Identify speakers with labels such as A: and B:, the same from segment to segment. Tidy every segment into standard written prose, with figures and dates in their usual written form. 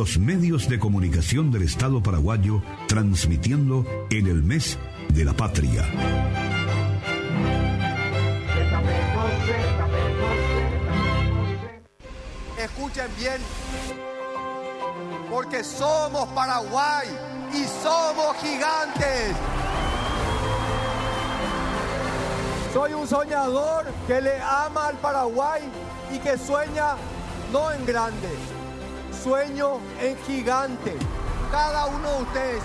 A: los medios de comunicación del Estado paraguayo, transmitiendo en el mes de la patria.
B: Escuchen bien, porque somos Paraguay y somos gigantes. Soy un soñador que le ama al Paraguay y que sueña no en grande, sueño en gigante. Cada uno de ustedes,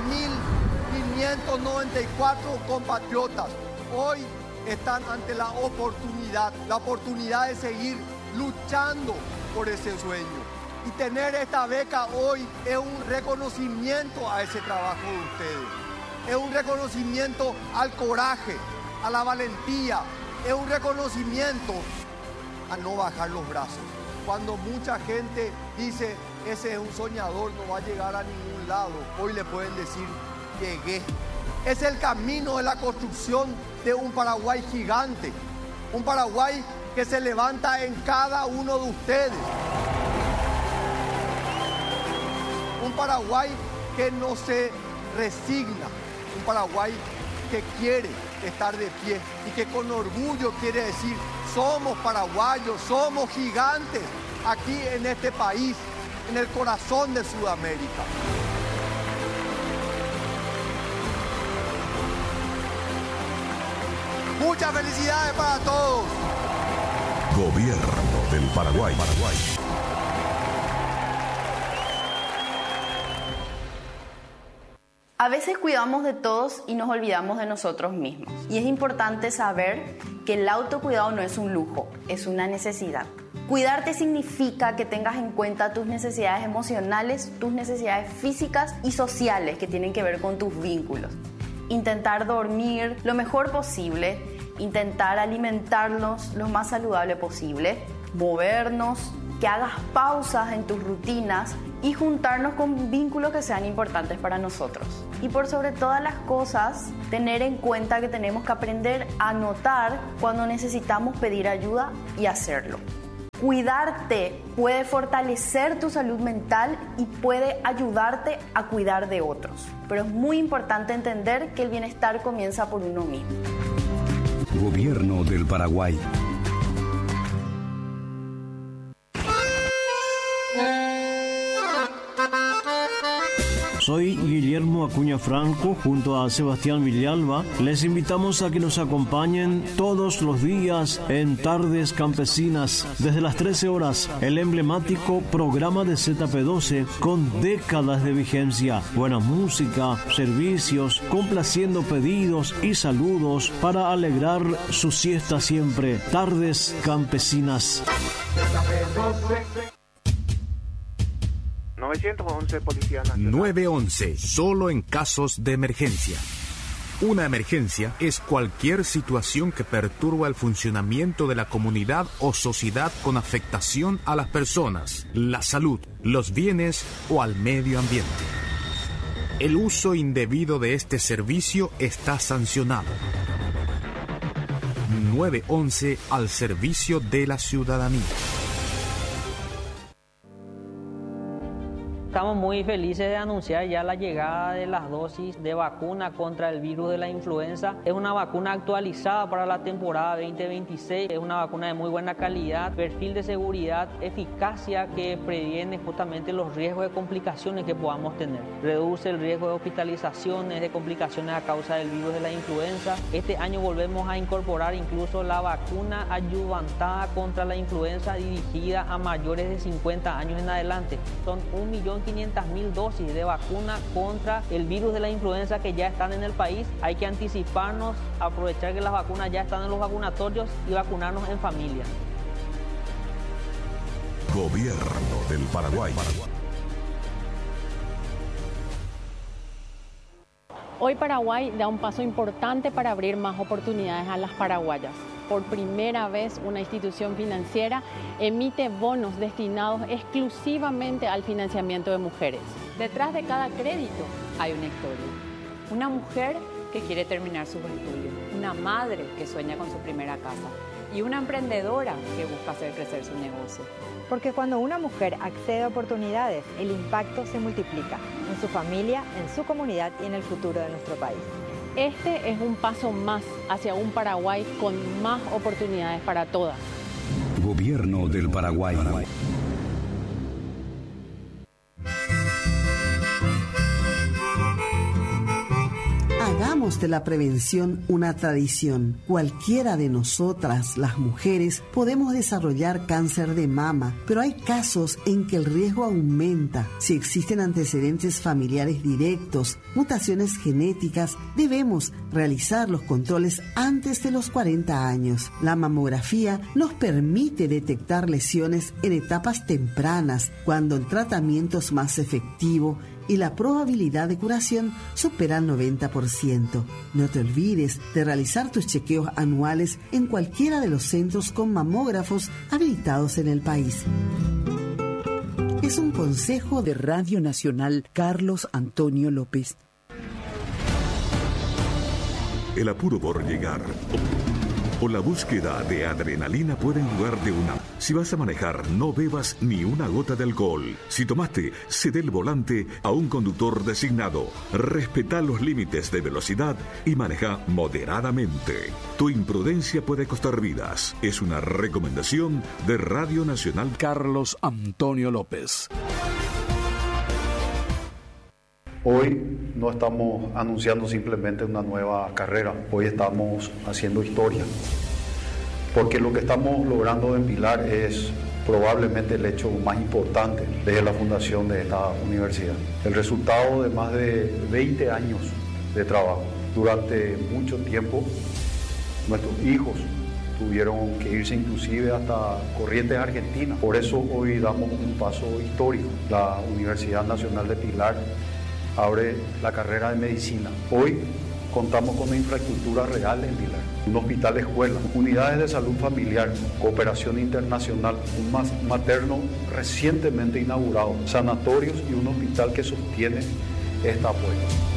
B: 7.594 compatriotas, hoy están ante la oportunidad de seguir luchando por ese sueño. Y tener esta beca hoy es un reconocimiento a ese trabajo de ustedes. Es un reconocimiento al coraje, a la valentía. Es un reconocimiento a no bajar los brazos. Cuando mucha gente dice, ese es un soñador, no va a llegar a ningún lado, hoy le pueden decir, llegué. Es el camino de la construcción de un Paraguay gigante. Un Paraguay que se levanta en cada uno de ustedes. Un Paraguay que no se resigna. Un Paraguay que quiere estar de pie y que con orgullo quiere decir, somos paraguayos, somos gigantes aquí en este país, en el corazón de Sudamérica. Muchas felicidades para todos.
A: Gobierno del Paraguay.
C: A veces cuidamos de todos y nos olvidamos de nosotros mismos. Y es importante saber que el autocuidado no es un lujo, es una necesidad. Cuidarte significa que tengas en cuenta tus necesidades emocionales, tus necesidades físicas y sociales que tienen que ver con tus vínculos. Intentar dormir lo mejor posible, intentar alimentarnos lo más saludable posible, movernos, que hagas pausas en tus rutinas y juntarnos con vínculos que sean importantes para nosotros. Y por sobre todas las cosas, tener en cuenta que tenemos que aprender a notar cuando necesitamos pedir ayuda y hacerlo. Cuidarte puede fortalecer tu salud mental y puede ayudarte a cuidar de otros. Pero es muy importante entender que el bienestar comienza por uno mismo.
A: Gobierno del Paraguay.
D: Soy Guillermo Acuña Franco, junto a Sebastián Villalba. Les invitamos a que nos acompañen todos los días en Tardes Campesinas, desde las 13 horas, el emblemático programa de ZP12 con décadas de vigencia. Buena música, servicios, complaciendo pedidos y saludos para alegrar su siesta siempre. Tardes Campesinas.
E: 911 Policía Nacional.
F: 911, solo en casos de emergencia. Una emergencia es cualquier situación que perturba el funcionamiento de la comunidad o sociedad con afectación a las personas, la salud, los bienes o al medio ambiente. El uso indebido de este servicio está sancionado. 911 al servicio de la ciudadanía.
G: Estamos muy felices de anunciar ya la llegada de las dosis de vacuna contra el virus de la influenza. Es una vacuna actualizada para la temporada 2026. Es una vacuna de muy buena calidad, perfil de seguridad, eficacia que previene justamente los riesgos de complicaciones que podamos tener. Reduce el riesgo de hospitalizaciones, de complicaciones a causa del virus de la influenza. Este año volvemos a incorporar incluso la vacuna adyuvantada contra la influenza dirigida a mayores de 50 años en adelante. Son 1.500.000 dosis de vacuna contra el virus de la influenza que ya están en el país. Hay que anticiparnos, aprovechar que las vacunas ya están en los vacunatorios y vacunarnos en familia.
A: Gobierno del Paraguay.
H: Hoy Paraguay da un paso importante para abrir más oportunidades a las paraguayas. Por primera vez, una institución financiera emite bonos destinados exclusivamente al financiamiento de mujeres. Detrás de cada crédito hay una historia. Una mujer que quiere terminar sus estudios, una madre que sueña con su primera casa
I: y una emprendedora que busca hacer crecer su negocio.
J: Porque cuando una mujer accede a oportunidades, el impacto se multiplica en su familia, en su comunidad y en el futuro de nuestro país.
H: Este es un paso más hacia un Paraguay con más oportunidades para todas.
A: Gobierno del Paraguay.
K: Hagamos de la prevención una tradición. Cualquiera de nosotras, las mujeres, podemos desarrollar cáncer de mama, pero hay casos en que el riesgo aumenta. Si existen antecedentes familiares directos, mutaciones genéticas, debemos realizar los controles antes de los 40 años. La mamografía nos permite detectar lesiones en etapas tempranas, cuando el tratamiento es más efectivo y la probabilidad de curación supera el 90%. No te olvides de realizar tus chequeos anuales en cualquiera de los centros con mamógrafos habilitados en el país. Es un consejo de Radio Nacional Carlos Antonio López.
A: El apuro por llegar o la búsqueda de adrenalina pueden jugar de una. Si vas a manejar, no bebas ni una gota de alcohol. Si tomaste, cede el volante a un conductor designado. Respeta los límites de velocidad y maneja moderadamente. Tu imprudencia puede costar vidas. Es una recomendación de Radio Nacional
L: Carlos Antonio López.
M: Hoy no estamos anunciando simplemente una nueva carrera, hoy estamos haciendo historia, porque lo que estamos logrando en Pilar es probablemente el hecho más importante desde la fundación de esta universidad. El resultado de más de 20 años de trabajo. Durante mucho tiempo, nuestros hijos tuvieron que irse inclusive hasta Corrientes, Argentina. Por eso hoy damos un paso histórico. La Universidad Nacional de Pilar abre la carrera de medicina. Hoy contamos con una infraestructura real en Pilar, un hospital escuela, unidades de salud familiar, cooperación internacional, un materno recientemente inaugurado, sanatorios y un hospital que sostiene esta apuesta.